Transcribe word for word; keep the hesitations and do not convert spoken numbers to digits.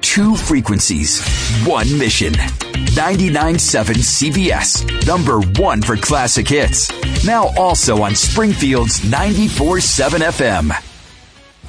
Two frequencies, one mission. ninety-nine point seven C B S, number one for classic hits. Now also on Springfield's ninety-four point seven F M.